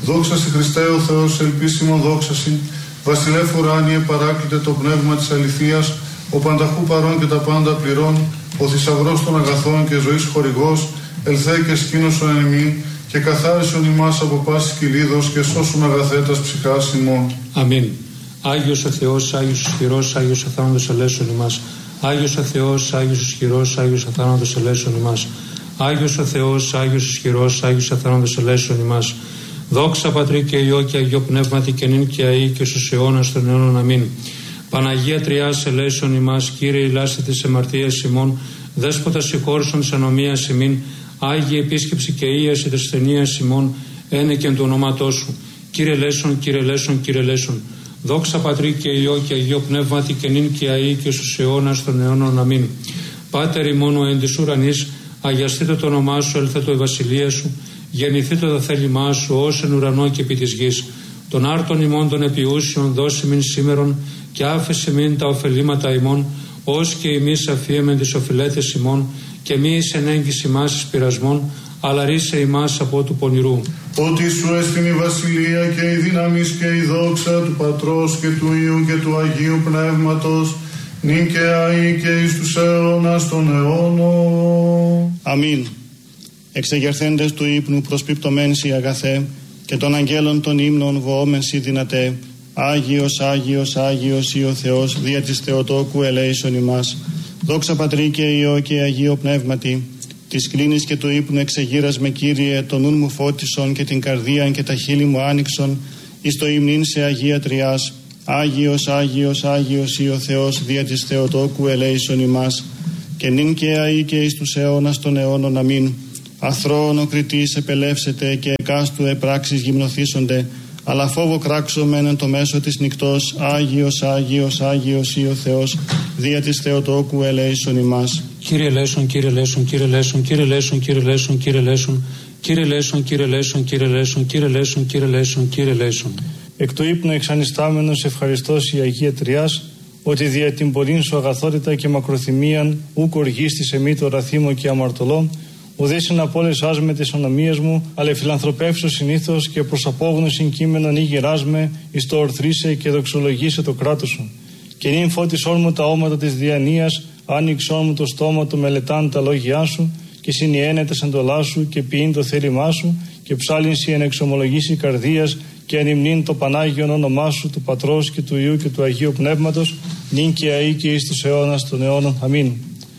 Δόξασι Χριστέ ο Θεός, ελπίσιμον δόξασι, βασιλεύ ουράνιε παράκλητε το πνεύμα της αληθείας, ο πανταχού παρών και τα πάντα πληρών, ο θησαυρός των αγαθών και ζωής χορηγός, ελθέ και σκήνωσον εν ημί, και καθάρισον ημάς από πάσης κυλίδος και σώσον αγαθέτας ψυχάς ημών. Αμήν. Άγιος ο Θεός, Άγιος ισχυρός, Άγιος αθάνατος ελέησον ημάς. Άγιος ο Θεός, Άγιος ισχυρός, Άγιος αθάνατος ελέησον ημάς. Άγιος ο Θεός, Άγιος ισχυρός, Άγιος αθάνατος ελέησον ημάς. Δόξα Πατρί και Υιό και Αγίο Πνεύματι και νυν και αεί και στους αιώνας των αιώνων. Αμήν. Παναγία Τριάς ελέησον ημάς, Κύριε ηλάστη της εμαρτίας ημών, Δέσποτα συγχώρησον της ανομίας ημίν, Άγιε επίσκεψη και ίαση της ασθενείας ημών, ένεκεν του ονόματός σου. Κύριε ελέησον, Κύριε ελέησον, Κύριε ελέησον. Δόξα Πατρί και Υιό και Αγίο Πνεύματι και νυν και αεί και στους αιώνας των αιώνων. Αμήν. Πάτερ ημών ο εν της ουρανής, αγιαστείτε το όνομά σου, έλθετο η βασιλεία σου, γεννηθείτε το θέλημά σου, ως εν ουρανό και επί της γης. Των άρτων ημών των επιούσιων δώσει μην σήμερον και άφησε μην τα ωφελήματα ημών, ως και εμείς αφίεμεν τις οφειλέτες ημών, και μη εις ενέγγις ημάς εις πειρασμών, αλλά ρίσε ημάς από του πονηρού. Ότι σου έστιν η βασιλεία και η δύναμις και η δόξα του Πατρός και του Υιού και του Αγίου Πνεύματος, νυν και αεί και εις τους αιώνας των αιώνων. Αμήν. Εξεγερθέντες του ύπνου προσπιπτωμένσι αγαθέ, και των αγγέλων των ύμνων βοόμενσι δυνατέ, Άγιος, Άγιος, Άγιος ή ο Θεός, δια της Θεοτόκου ελέησον ημάς. Δόξα Πατρί και Υιό και Αγίο Πνεύματι, της κλίνης και του ύπνου εξεγείρας με Κύριε, το νουν μου φώτισον και την καρδίαν και τα χείλη μου άνοιξον, εις το υμνήν σε Αγία Τριάς. Άγιος, Άγιος, Άγιος ή ο Θεός, δια της Θεοτόκου ελέησον ημάς. Και νυν και αεί και εις τους αιώνας των αιώνων. Αμήν. Αθρώον ο κριτής επελεύσετε και εκάστου επράξεις γυμνοθήσονται, αλλά φόβο κράξομεν εν το μέσο της νυκτός. Άγιος, Άγιος, Άγιος ή ο Θεός, δια της Θεοτόκου ελέησον ημάς. Κύριε ελέησον, Κύριε ελέησον, Κύριε ελέησον, Κύριε ελέησον, Κύριε ελέησον, Κύριε ελέησον, Κύριε ελέησον, Κύριε ελέησον, Κύριε ελέησον, Κύριε ελέησον, Κύριε ελέησον, Κύριε ελέησον. Εκ του ύπνου εξανιστάμενος ευχαριστώς η Αγία Τριάς, ότι δια την πολλήν σου αγαθότητα και μακροθυμίαν ούκ οργίστης εμεί το ραθήμο και αμαρτωλό, ουδέσιν απόλες άσμε της ονομίας μου, αλλά φιλανθρωπεύσω συνήθως και προς απόγνωσιν κείμενον ή γεράσμε, εις το ορθρίσε και δοξολογήσε το κράτος σου. Και νυν φώτισόν μου τα όματα της διανοίας, άνοιξόν μου το στόμα του μελετάν τα λόγια σου, και συνιένεται εντολά σου και ποιήν το θέλημά σου, και ψάλινσι εν εξομολογήσει καρδίας, και ανυμνήν το Πανάγιον όνομά σου, του Πατρός και του Υιού και του Αγίου Πνεύματος, νυν και αεί και εις τους αιώνας των αιώνων. Αμήν.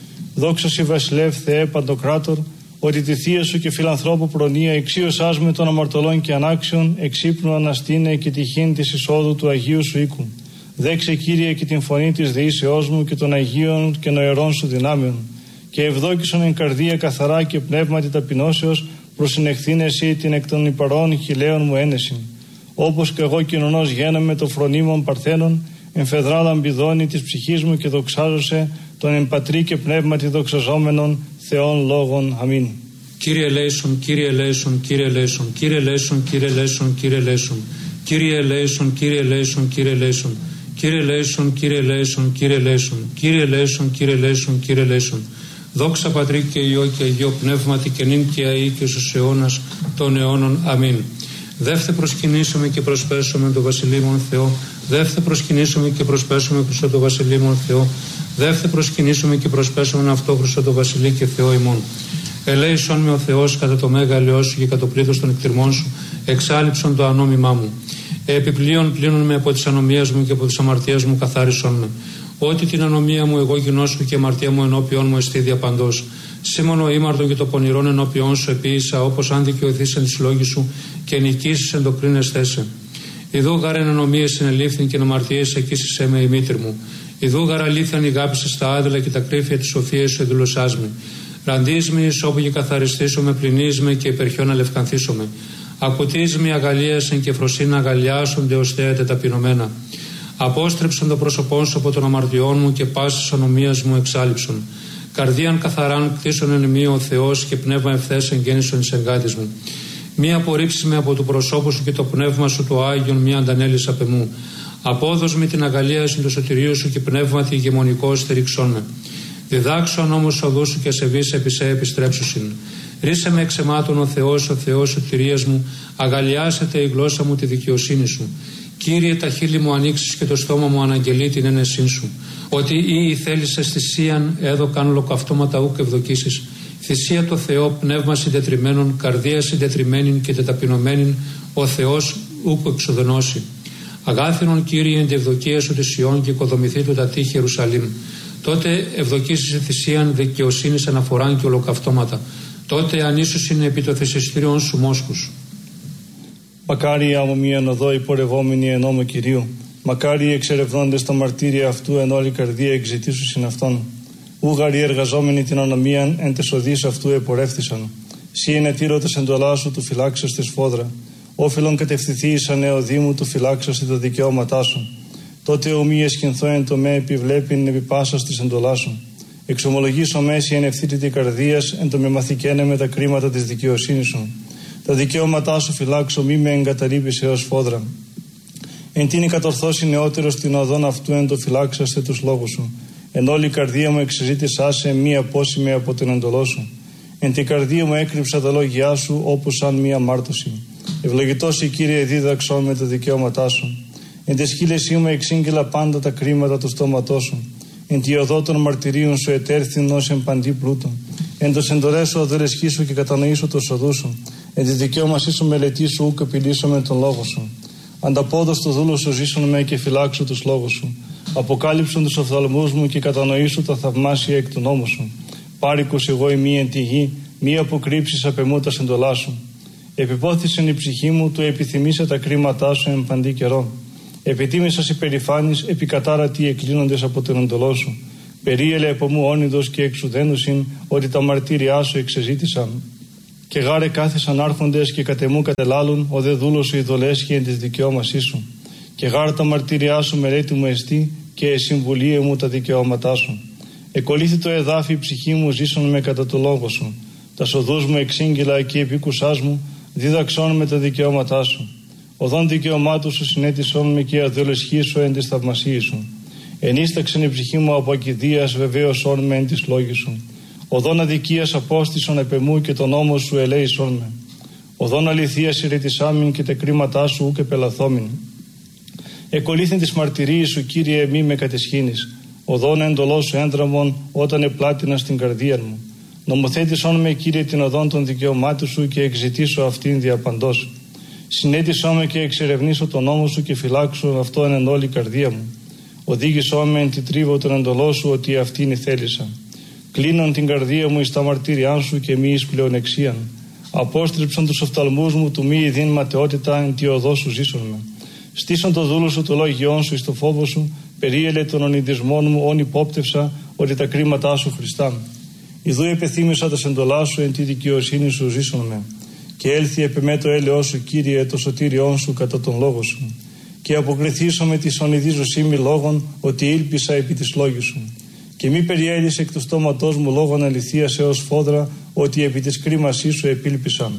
Δόξα σοι βασιλεύ Θεέ Παντοκράτορ, ότι τη θεία σου και φιλανθρώπου προνοία εξίωσάς με των αμαρτωλών και ανάξιων, εξύπνου αναστήνε και τυχήν της εισόδου του Αγίου σου οίκου. Δέξε Κύριε και την φωνή της δεήσεώς μου και των Αγίων και νοερών σου δυνάμεων. Και ευδόκησον εν καρδία καθαρά και πνεύματι ταπεινώσεως, προσυνεχθήν εσύ την εκ των υπαρών χιλέων μου ένεση. Όπως και εγώ κοινωνός γένομαι το φρονίμων παρθένων, εμφεδράδαν πηδώνει της ψυχής μου και δοξάζωσε τον εν πατρί και πνεύματι δοξαζόμενον Θεών λόγων. Αμήν. Κύριε ελέησον, Κύριε ελέησον, Κύριε ελέησον, Κύριε ελέησον, Κύριε ελέησον, Κύριε ελέησον, Κύριε ελέησον, Κύριε ελέησον, Κύριε ελέησον, Κύριε ελέησον, Κύριε ελέησον, Κύριε ελέησον, Κύριε ελέησον, Κύριε ελέησον, Κύριε ελέησον. Δόξα Πατρί και Υιό και Αγίο Πνεύματι και νυν και αεί και στους αιώνας των αιώνων. Αμήν. Δεύθε προσκυνήσουμε και προσπέσουμε το Βασιλείμον Θεό. Δεύθε προσκυνήσουμε και προσπέσουμε προς το Βασιλείμον Θεό. Δεύθε προσκυνήσουμε και προσπέσουμε αυτό προς το Βασιλεί και Θεό ημών. Ελέησον με ο Θεός κατά το μέγα ελαιό σου και κατά το πλήθος των εκτιρμών σου, εξάλειψον το ανόμημά μου. Επιπλέον πλύνουν με από τις ανομίες μου και από τις αμαρτίες μου καθάρισον με. Ότι την ανομία μου εγώ γινώσκω και η αμαρτία μου ενώπιον μου εστί διαπαντός. Σήμωνο ήμαρτον και το πονηρόν ενώπιον σου επίησα, όπως αν δικαιωθείς εν της λόγης σου και νικήσεις εν το πριν εσθέσαι. Ιδού γάρα εν ανομίες συνελήφθην και εν αμαρτίες εκείσισέ με η μήτρη μου. Ιδού γάρα αλήθειαν ηγάπησες τα άδελα και τα κρύφια της σοφίας σου εδηλωσάς με. Ραντείς με εις όπου και καθαριστήσω με, πλυνείς με και υπερχιόν αλευκανθήσω με. Ακουτείς με αγαλίασεν και φροσίνα αγαλιάσονται ως θέατε ταπεινωμένα. Απόστρεψον το πρόσωπό σου από των αμαρτιών μου και πάσης ανομίας μου εξάλειψον. Καρδίαν καθαράν κτίσον εν μη ο Θεός και πνεύμα ευθέσεν γέννησον εις εγκάτης μου. Μη απορρίψεις με από του προσώπου σου και το πνεύμα σου το Άγιον μη αντανέλεις απ' εμού. Απόδος με την αγαλίαση του σωτηρίου σου και πνεύμα τη ηγεμονικό στηρίξον με. Διδάξον όμως οδού σου και ασεβείς επί σε επιστρέψουσιν. Ρίσε με εξαιμάτων ο Θεός σωτηρίας μου, αγαλιάσετε η γλώσσα μου τη δικαιοσύνη σου. Κύριε, τα χείλη μου ανοίξεις και το στόμα μου αναγγελεί την ένεσή σου. Ότι ή θέλησες θυσίαν έδωκαν ολοκαυτώματα ούκ ευδοκίσεις. Θυσία το Θεό, πνεύμα συντετριμένων, καρδία συντετριμένην και τεταπεινωμένην, ο Θεός ούκ εξοδενώσει. Αγάθινον Κύριε εν τη ευδοκία σου της Ιών και οικοδομηθεί του τα τείχη Ιερουσαλήμ. Τότε ευδοκίσεις η θυσίαν δικαιοσύνης αναφοράν και ολοκαυτώματα. Τότε ανίσωσιν επί το θυσιστήριον σου μόσχους. Μακάρι άμμο μίαν οδό υπορευόμενοι εν νόμο Κυρίου. Μακάρι εξερευνώντες τα μαρτύρια αυτού εν όλη καρδία εξητήσουσιν αυτόν. Ούγαροι εργαζόμενοι την ανομίαν εν τες οδείς αυτού επορεύθησαν. Σύ είναι τύρωτες εντολά σου του φυλάξας τη σφόδρα. Όφιλον κατευθυνθεί εις ανεοδήμου του φυλάξας τα δικαιώματά σου. Τότε ομοί εσχυνθώ εν το με επιβλέπειν επί πάσας της εντολά σου. Εξομολογήσω μέση εν ευθύτητη καρδίας εν το με μαθηκένε με τα κρίματα της δικαιοσύνης σου. Τα δικαιώματά σου φυλάξω μη με εγκαταλείπεις έως φόδρα. Εν τίνη κατορθώσει νεότερος την οδόν αυτού εν το φυλάξαστε τους λόγους σου. Εν όλη η καρδία μου εξεζήτησά σε μη απόσημη από την εντολό σου. Εν την καρδία μου έκρυψα τα λόγια σου όπως σαν μία μάρτωση. Ευλογητός η Κύριε δίδαξον με τα δικαιώματά σου. Εν τη σκύλεσή μου εξήγγειλα πάντα τα κρίματα του στόματός σου. Εν τη οδό των μαρτυρίων σου ετέρθην ως εν παντή πλούτο. Εν το σεντορέσω οδελεσχήσου και κατανοήσω το σοδού σου. Εν τη δικαίωμασή σου μελετήσου ούκ επιλύσω με τον λόγο σου. Ανταπόδος το δούλο σου ζήσουν με και φυλάξω τους λόγους σου. Αποκάλυψον τους οφθαλμούς μου και κατανοήσω τα θαυμάσια εκ του νόμου σου. Πάρικος εγώ ημί εν τη γη, μη αποκρύψεις απ' εμού τα σεντολά σου. Επιπόθησεν η ψυχή μου, του επιθυμήσε τα κρίματά σου εν παντή καιρό. Επιτίμησας υπερηφάνης, επικατάρατοι εκκλίνοντες από την εντολό σου. Περίελε από μου όνειδος και εξουδένουσιν, ότι τα μαρτύριά σου εξεζήτησαν. Και γάρε κάθισαν άρχοντες και κατεμού κατελάλουν, ο δε δούλος σου ειδωλέσχει εν της δικαιώμασής σου. Και γάρε τα μαρτύριά σου μελέτη μου εστί, και συμβουλίε μου τα δικαιώματά σου. Εκολύθη το εδάφι η ψυχή μου, ζήσον με κατά το λόγο σου. Τα σοδούς μου εξήγγυλα και επίκουσάς μου, δίδαξόν με τα δικαιώματά σου. Οδόν δικαιωμάτου σου συνέτησόν με και αδελεσχήσω εν της θαυμασίας σου. Ενίσταξεν η ψυχή μου από ακηδίας, βεβαίωσόν με εν της λόγης σου. Οδόν αδικίας απόστησον επ' εμού και τον νόμο σου ελέησόν με. Οδόν αληθείας ηρετισάμιν και τα κρίματά σου ούκ επελαθόμην. Εκολύθην της μαρτυρίας σου, Κύριε, μη με κατεσχύνεις. Οδόν εντολό σου έντραμον όταν επλάτινα στην καρδία μου. Νομοθέτησόν με, Κύριε, την οδόν των δικαιωμάτων σου και εξητήσω αυτήν διαπαντός. Συνέτησό με και εξερευνήσω τον νόμο σου και φυλάξω αυτό εν όλη η καρδία μου. Οδήγησό με εν τη τρίβω τον εντολό σου, ότι αυτήν ηθέλησα. Κλείνον την καρδία μου εις τα μαρτύριά σου και μη εις πλεονεξίαν. Απόστριψον τους οφθαλμούς μου του μη ειδήν ματαιότητα εν τη οδό σου ζήσον με. Στήσον το δούλο σου το λόγιόν σου εις το φόβο σου, περίελε των ονειδισμών μου όν υπόπτευσα, ότι τα κρίματά σου Χριστά. Ιδού επεθύμησα τα σεντολά σου εν τη δικαιοσύνη σου ζήσον με. Και έλθει επ' εμέ το έλεος σου, Κύριε, το σωτήριόν σου κατά τον λόγο σου. Και αποκριθήσω με τη ονειδή ζωσίμη λόγων, ότι ήλπισα επί της λόγης σου. Και μη περιέλυσε εκ του στόματός μου λόγων αληθείας έως φόδρα, ότι επί της κρίμασής σου επήλπισαν.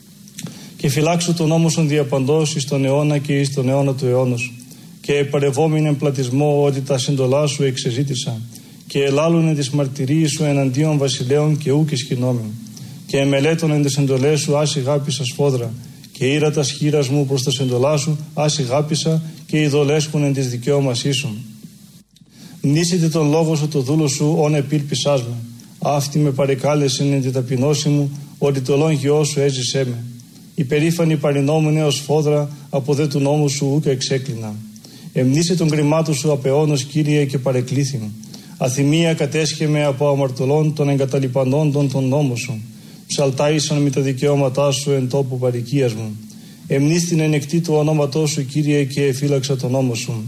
Και φυλάξω τον νόμο σου διαπαντός εις τον αιώνα και εις τον αιώνα του αιώνος. Και επαρευόμην εμπλατισμό, ότι τα συντολά σου εξεζήτησα. Και ελάλουνε τις μαρτυρίες σου εναντίον βασιλέων και ούκ ισχυνόμην. Και εμελέτων εν τες εντολές σου άσι γάπησα σφόδρα. Και ήρα τα σχήρας μου προς τα σεντολά σου άσι γάπησα και ειδωλέσκουν εν της δικαιώμασής σου. Μνήσετε τον λόγο σου το δούλο σου όν επήλπισάς με. Αυτή με παρεκάλεσεν εν τη ταπεινώση μου, ότι το λόγιό σου έζησέ με. Υπερήφανη παρινόμουν έως φόδρα, από δε του νόμου σου ούκ εξέκλεινα. Εμνήσε τον κρυμάτου σου απεώνος, Κύριε, και παρεκλήθην. Αθυμία κατέσχε με από αμαρτωλών των εγκαταλειπανόντων τον νόμο σου. Ψαλτάησαν με τα δικαιώματά σου εν τόπου παροικίας μου. Εμνήστην ενεκτή του ονόματός σου, Κύριε, και εφύλαξα τον νόμο σου.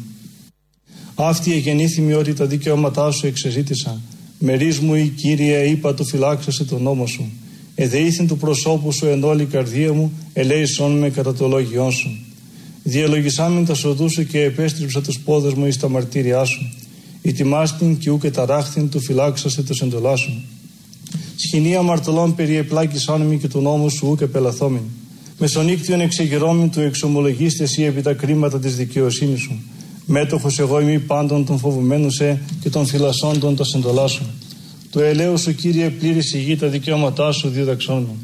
Αυτή εγεννήθημη ότι τα δικαιώματά σου εξεζήτησα. Μερίς μου η Κύριε, είπα του φυλάξασε τον νόμο σου. Εδεήθην του προσώπου σου εν όλη η καρδία μου, ελέησόν με κατά το λόγιόν σου. Διαλογισάμιν τα σοδού σου και επέστριψα τους πόδες μου εις τα μαρτύριά σου. Ητιμάστην και ούκε ταράχθην του φυλάξασε το σεντολά σου. Σχοινή αμαρτωλών περιεπλάκησάν μη και του νόμου σου ούκε πελαθόμην. Μεσονύκτιον εξεγερώμην του εξομολογήστε εσύ επί τα κρίματα της δικαιοσύνης σου. Μέτοχος εγώ ημί πάντων των φοβουμένων σε και των φυλασσόντων τα σεντολά σου. Του ελαίου σου, Κύριε, πλήρης η γη τα δικαιώματά σου δίδαξόν μου.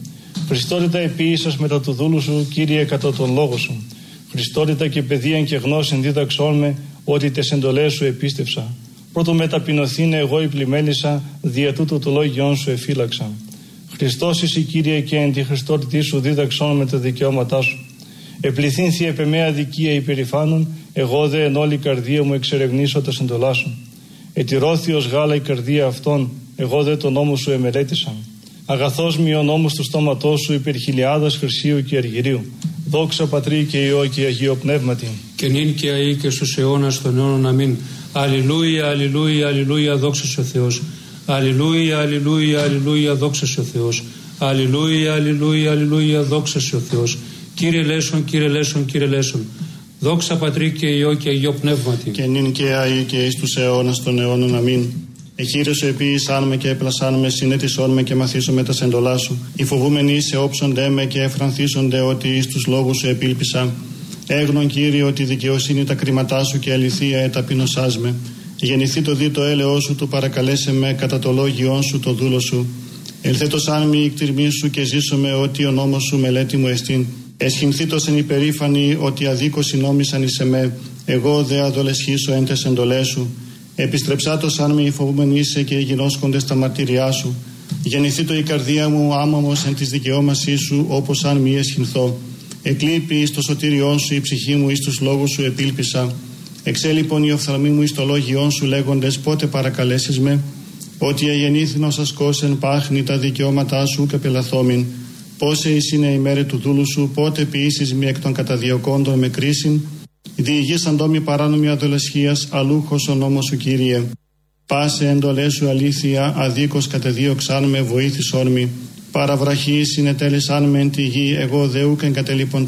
Χριστότητα επίησας μετά του δούλου σου, Κύριε, κατά τον λόγο σου. Χριστότητα και παιδείαν και γνώσιν δίδαξόν με, ότι τες εντολές σου επίστευσα. Πρώτο με ταπεινωθήνε εγώ η πλημέλησα, δια τούτο το λόγιόν σου εφύλαξα. Χριστός εσύ, Κύριε, και εν τη Χριστότητή σου δίδαξόν με τα δικαιώματά σου. Επληθύνθη επ' εμέ αδικία υπερηφάνων, εγώ δε εν όλη καρδία μου εξερευνήσω τα εντολά σου. Ετηρώθη ως γάλα η καρδία αυτών, εγώ δε τον νόμο σου εμελέτησα. Αγαθός μη ο νόμος του στόματός σου υπερ χιλιάδας χρυσίου και αργυρίου. Δόξα Πατρί και Υιό και Αγίο Πνεύματι. Και νυν και αεί και στους αιώνας των αιώνων. Αμήν. Αλληλούια, αλληλούια, αλληλούια, δόξα σε ο Θεός. Αλληλούια, αλληλούια, αλληλούια, δόξα σε ο Θεός. Αλληλούια, αλληλούια, αλληλούια, δόξα σε ο Θεός. Κύριε ελέησον, Κύριε ελέησον, Κύριε ελέησον. Δόξα Πατρί και Υιό και Αγίο Πνεύματι. Και νυν και αεί και εις τους αιώνας των αιώνων. Αμήν. Εχείρεσαι επίησάν με και έπλασάν με, συνέτησόν με και μαθήσω με τα σεντολά σου. Οι φοβούμενοι σε όψονται με και εφρανθίσονται ότι εις τους λόγους σου επίλπισα. Έγνον, Κύριε, ότι δικαιοσύνη τα κρίματά σου και αληθεία εταπεινωσάς με. Γεννηθεί το δι το έλεος σου, του παρακαλέσε με κατά το λόγιόν σου το δούλο σου. Ελθέτος αν μη η κτηρμή σου και ζήσω με ότι ο νόμος σου μελέτη μου εστίν. Εσχυνθήτως εν υπερήφανη ότι αδίκως νόμισαν εις εμέ. Εγώ δε αδολεσχήσω εν τες εντολές σου. Επιστρεψάτος αν με φοβούμενοι είσαι και γινώσκοντες τα μαρτυριά σου. Γεννηθεί το η καρδία μου άμαμος εν της δικαιώμασής σου, όπως αν μη εσχυνθώ. Εκλείπει εις το σωτήριόν σου η ψυχή μου, εις τους λόγους σου επίλπισα. Εξέλιπον η οφθαλμή μου εις το λόγιόν σου λέγοντες πότε παρακαλέσεις με. Ότι αγεννήθηνος ασκώσεν πάχνη τα δικαιώματά σου και πελαθόμην. Πόσε εις είναι η μέρη του δούλου σου, πότε ποιήσεις μη εκ των καταδιωκόντων με κρίσιν. Διηγήσαν τόμοι παράνομη αδολεσχίας, αλούχος ο νόμος σου, Κύριε. Πάσε εντολές σου αλήθεια, αδίκως κατεδίωξαν με, βοήθησόν μη. Παραβραχή συνετέλεσαν με εν τη γη, εγώ δεούκεν κατελείπων